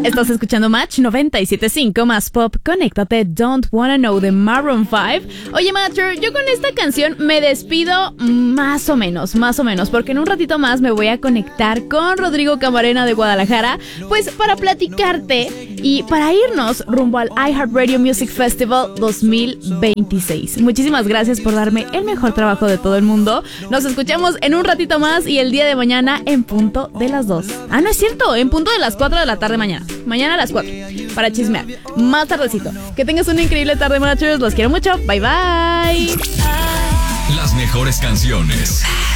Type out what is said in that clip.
Estás escuchando Match 97.5 más pop. Conéctate, Don't Wanna Know de Maroon 5. Oye, Matcher, yo con esta canción me despido más o menos, porque en un ratito más me voy a conectar con Rodrigo Camarena de Guadalajara, pues para platicarte y para irnos rumbo al iHeartRadio Music Festival 2026. Muchísimas gracias por darme el mejor trabajo de todo el mundo. Nos escuchamos en un ratito más y el día de mañana en punto de las 2. Ah, no es cierto, en punto de las 4 de la tarde mañana. Mañana a las 4, para chismear. Más tardecito. Que tengas una increíble tarde, Matchers. Los quiero mucho. Bye, bye. Las mejores canciones.